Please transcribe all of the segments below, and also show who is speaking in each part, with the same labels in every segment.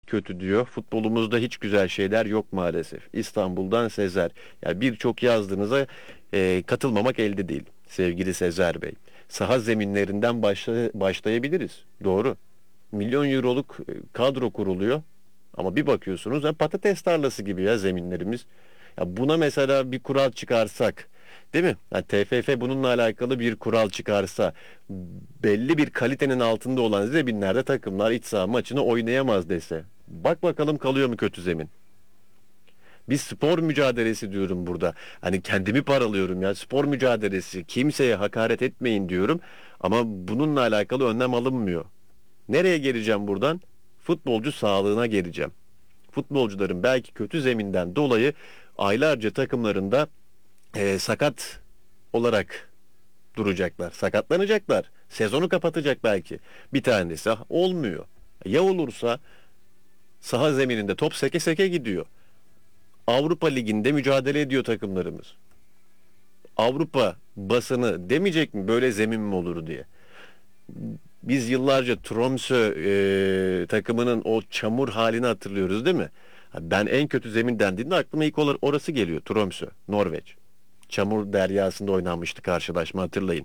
Speaker 1: kötü diyor. Futbolumuzda hiç güzel şeyler yok maalesef. İstanbul'dan Sezer. Yani birçok yazdığınıza katılmamak elde değil sevgili Sezer Bey. Saha zeminlerinden başlayabiliriz. Doğru. Milyon euroluk kadro kuruluyor. Ama bir bakıyorsunuz patates tarlası gibi ya zeminlerimiz. Ya buna mesela bir kural çıkarsak, değil mi? Yani TFF bununla alakalı bir kural çıkarsa, belli bir kalitenin altında olan zeminlerde takımlar iç saha maçını oynayamaz dese. Bak bakalım kalıyor mu kötü zemin? Bir spor mücadelesi diyorum burada. Hani kendimi paralıyorum ya. Spor mücadelesi. Kimseye hakaret etmeyin diyorum. Ama bununla alakalı önlem alınmıyor. Nereye geleceğim buradan? Futbolcu sağlığına geleceğim. Futbolcuların belki kötü zeminden dolayı aylarca takımlarında sakat olarak duracaklar. Sakatlanacaklar. Sezonu kapatacak belki. Bir tanesi olmuyor. Ya olursa saha zemininde top seke seke gidiyor. Avrupa Ligi'nde mücadele ediyor takımlarımız. Avrupa basını demeyecek mi böyle zemin mi olur diye. Biz yıllarca Tromsø takımının o çamur halini hatırlıyoruz değil mi? Ben en kötü zemin dendiğinde aklıma ilk orası geliyor. Tromsø, Norveç. Çamur deryasında oynanmıştı karşılaşma hatırlayın.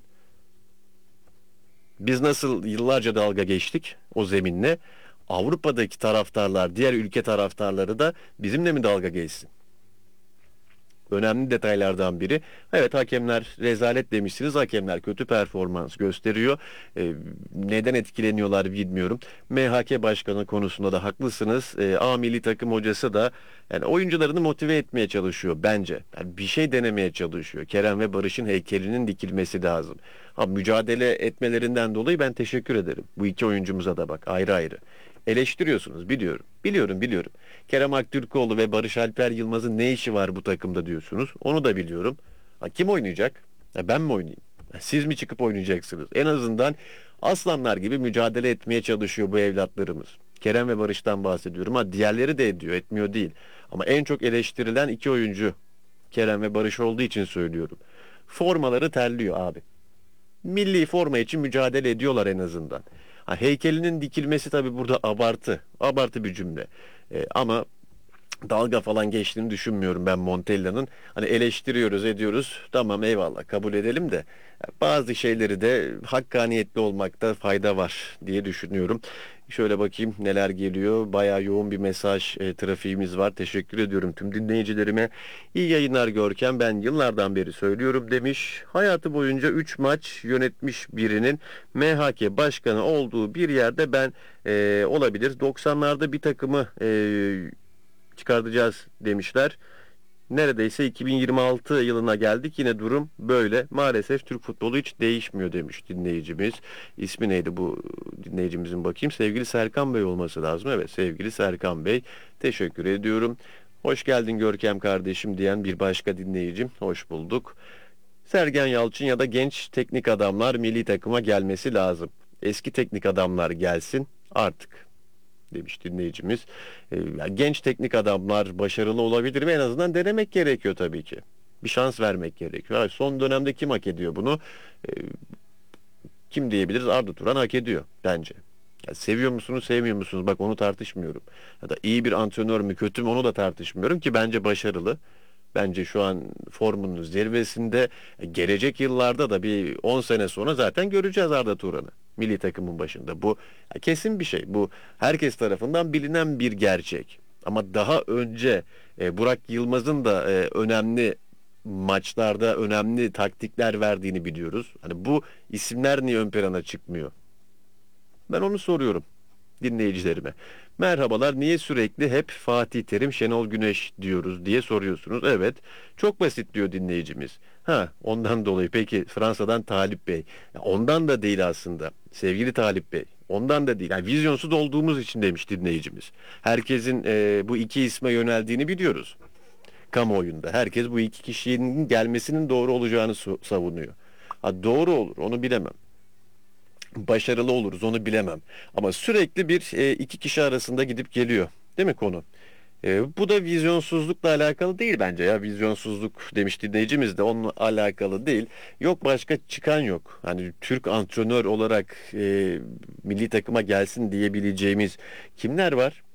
Speaker 1: Biz nasıl yıllarca dalga geçtik o zeminle? Avrupa'daki taraftarlar, diğer ülke taraftarları da bizimle mi dalga geçsin? Önemli detaylardan biri. Evet hakemler rezalet demişsiniz. Hakemler kötü performans gösteriyor. Neden etkileniyorlar bilmiyorum. MHK başkanı konusunda da haklısınız. A milli takım hocası da yani oyuncularını motive etmeye çalışıyor bence. Yani bir şey denemeye çalışıyor. Kerem ve Barış'ın heykelinin dikilmesi lazım. Ha, mücadele etmelerinden dolayı ben teşekkür ederim. Bu iki oyuncumuza da bak ayrı ayrı. Eleştiriyorsunuz biliyorum. Biliyorum. Kerem Aktürkoğlu ve Barış Alper Yılmaz'ın ne işi var bu takımda diyorsunuz. Onu da biliyorum. Ha, kim oynayacak? Ha, ben mi oynayayım? Ha, siz mi çıkıp oynayacaksınız? En azından aslanlar gibi mücadele etmeye çalışıyor bu evlatlarımız. Kerem ve Barış'tan bahsediyorum. Ha, diğerleri de ediyor, etmiyor değil. Ama en çok eleştirilen iki oyuncu Kerem ve Barış olduğu için söylüyorum. Formaları terliyor abi. Milli forma için mücadele ediyorlar en azından. Ha, heykelinin dikilmesi tabii burada abartı. Abartı bir cümle. Ama dalga falan geçtiğini düşünmüyorum ben Montella'nın. Hani eleştiriyoruz, ediyoruz. Tamam eyvallah kabul edelim de bazı şeyleri de hakkaniyetli olmakta fayda var diye düşünüyorum. Şöyle bakayım neler geliyor. Bayağı yoğun bir mesaj trafiğimiz var. Teşekkür ediyorum tüm dinleyicilerime. İyi yayınlar Görkem. Ben yıllardan beri söylüyorum demiş. Hayatı boyunca 3 maç yönetmiş birinin MHK başkanı olduğu bir yerde ben olabilir. 90'larda bir takımı çıkartacağız demişler. Neredeyse 2026 yılına geldik. Yine durum böyle. Maalesef Türk futbolu hiç değişmiyor demiş dinleyicimiz. İsmi neydi bu dinleyicimizin bakayım. Sevgili Serkan Bey olması lazım. Evet sevgili Serkan Bey. Teşekkür ediyorum. Hoş geldin Görkem kardeşim diyen bir başka dinleyicim. Hoş bulduk. Sergen Yalçın ya da genç teknik adamlar milli takıma gelmesi lazım. Eski teknik adamlar gelsin artık demiş dinleyicimiz. Yani genç teknik adamlar başarılı olabilir mi? En azından denemek gerekiyor tabii ki. Bir şans vermek gerekiyor. Ha, son dönemde kim hak ediyor bunu? E, Kim diyebiliriz? Arda Turan hak ediyor bence. Ya seviyor musunuz, sevmiyor musunuz? Bak onu tartışmıyorum. Ya da iyi bir antrenör mü, kötü mü onu da tartışmıyorum ki bence başarılı. Bence şu an formunun zirvesinde. Gelecek yıllarda da bir 10 sene sonra zaten göreceğiz Arda Turan'ı. Milli takımın başında. Bu kesin bir şey. Bu herkes tarafından bilinen bir gerçek. Ama daha önce Burak Yılmaz'ın da önemli maçlarda önemli taktikler verdiğini biliyoruz. Hani bu isimler niye ön plana çıkmıyor? Ben onu soruyorum dinleyicilerime. Merhabalar, niye sürekli hep Fatih Terim, Şenol Güneş diyoruz diye soruyorsunuz. Evet, çok basit diyor dinleyicimiz. Ha, ondan dolayı peki Fransa'dan Talip Bey. Ya ondan da değil aslında sevgili Talip Bey. Ondan da değil. Yani vizyonsuz olduğumuz için demiş dinleyicimiz. Herkesin bu iki isme yöneldiğini biliyoruz. Kamuoyunda. Herkes bu iki kişinin gelmesinin doğru olacağını savunuyor. Ha, doğru olur, onu bilemem. Başarılı oluruz onu bilemem. Ama sürekli iki kişi arasında gidip geliyor. Değil mi konu? Bu da vizyonsuzlukla alakalı değil bence ya. Vizyonsuzluk demiş dinleyicimiz de onunla alakalı değil. Yok başka çıkan yok. Hani Türk antrenör olarak milli takıma gelsin diyebileceğimiz kimler var?